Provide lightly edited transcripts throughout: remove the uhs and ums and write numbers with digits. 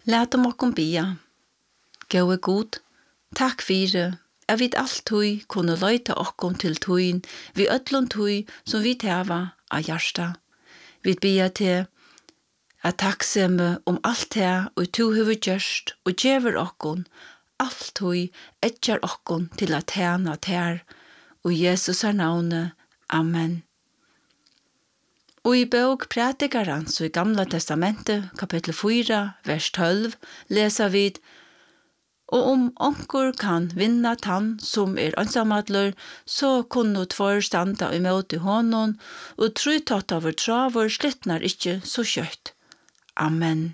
Lat okkum bia. Gåe god, takk fyrir, at vi alltid kunne løyta okkum til tøyn, vi ødlun tøy som vi teva av hjärsta. Vi bia til at takksemme alt det og tu hevur gjørst og gjever okkum alltid etjar okkum til at tjena ter og Jesus navne. Amen. Og i bok Prædikarans og i Gamla testamentet, kapittel 4, vers 12, leser vi: Og onkur kan vinna tann som ansamadler, så kunne tvær standa imot i honom, og trutatt over traver slittnar ikkje så kjøtt. Amen.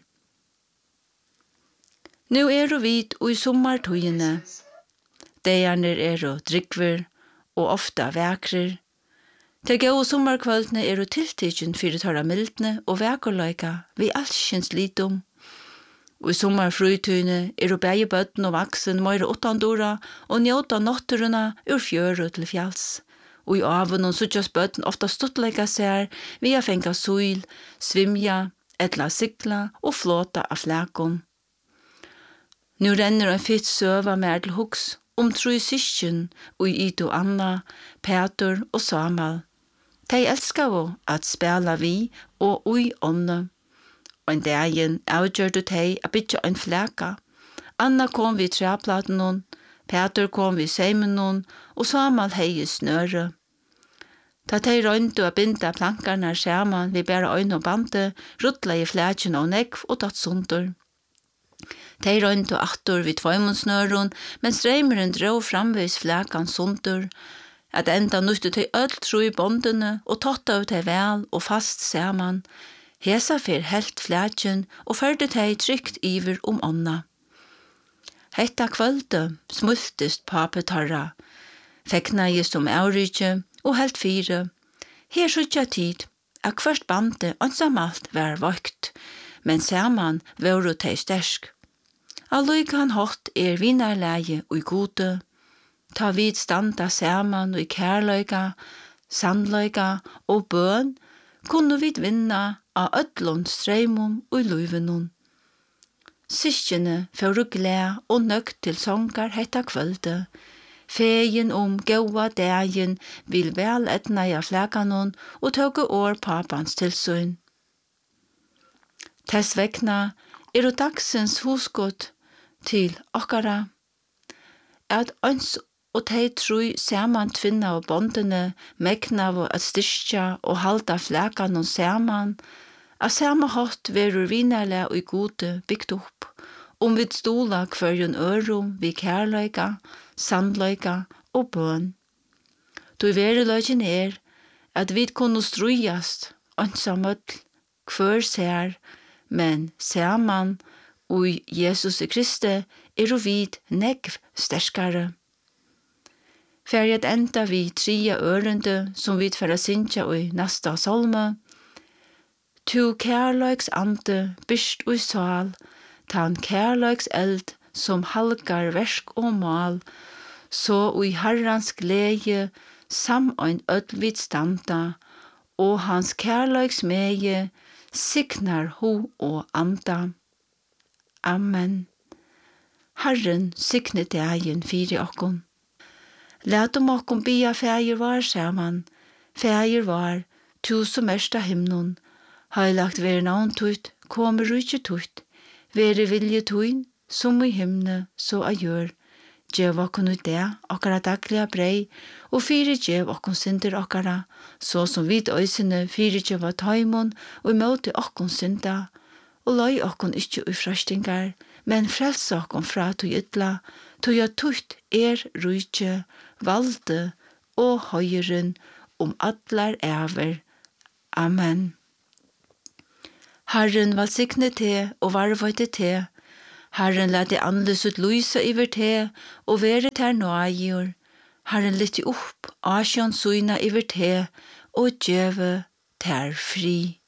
Nu vi og i sommartøyene. Deierne og drikver, og ofta vekrer. Til gode sommarkvöldene og tiltidjen fyrir tørra mildne og vekerløyka vi allskjens lidom. Og i sommarfrøytøyene og begge bøtten og vaksen møyre åttandora og njóta notturuna ur fjøru til fjalls. Og i avun og suttjas bøtten ofta stuttleika ser vi a fenga suil, svimja, etla sikla og flåta av flækon. Nu renner en fitt søva mer til hugs tru syskjen og i Ito Anna, Peter og Samuel. De elskar jo at spela vi og ui ånne. Og en dagen avgjørte de at bytja en flæka. Anna kom vi treplaten hon, Peter kom vi seimen hon, og Samuel hei snøre. Da de røynte å binda plankarna saman vi bæra øyne og bande, ruttla i flækjen og nekv og tatt sundur. De røynte attor vid tvøymonsnøren, mens reimeren drog framvis flækan sundur, at enda nøytte de øll tro i bondene og tatt av de vel og fast saman. Hesa fyr helt flækjen og førde de trygt iver ånda. Hetta kvölde smultist pape tarra, feknægist aurykje og helt fire. Her sutja tid, at kvart bande ansamalt var vøkt, men saman voru de stersk. Alluikan hot vinarleie og gode, ta vid standa saman og i kærløyga, sandløyga og bøn, kunne vid vinna av ødlund streimum og i luivenun. Syskjene føru gled og nøgt til songar hetta kvölde, fegin gåa dagen vil vel etnaja flækanon og tåge år papans tilsyn. Tess vekna dagsens husgått til okkara, at ans og de tru saman tvinna og bondene mekna av at styrkja og halda flækanon saman, at sama hatt verur vinarlega og gode bygd opp, vid stola kvarjon ørum vi kærløyga, sandløyga og bøn. Du veruløygen at vi kunne strujast, ansamøll, kvar ser, men saman og Jesus Kristi vid negv sterskare. Ferget enda vi 3 ørende som vi færa sintja og nasta salme. Tu kærløyks ande byrst og sal, tan kærløyks eld som halgar versk og mal, så og i Herrans glede samøyn ødl vid standa, og hans kærløyks meie signar ho og anda. Amen. Herren signe dagen fyri okkom. Lat okkom bia fægir var saman, fægir var, tu som av himnon, heilagt ver navn tutt, kommer rujtje tutt, vere vilje tuin, som i himne, så a gjør. Gjev okkom ut det, okkara daglige brei, og fyri gjev okkom synder okkara, så som vid øysene fyri gjev taimon, og imot okkom synda, og løy okkom ikkje ufrastingar, men frels okkom fra to ytla, to ja tutt rujtje, valde og høyren allar æver. Amen. Herren valsigne te og varvøyte te. Herren la det andes ut lysa iver te og vere ter nøyjur. Herren lytte opp asjon suina iver te og djeve ter fri.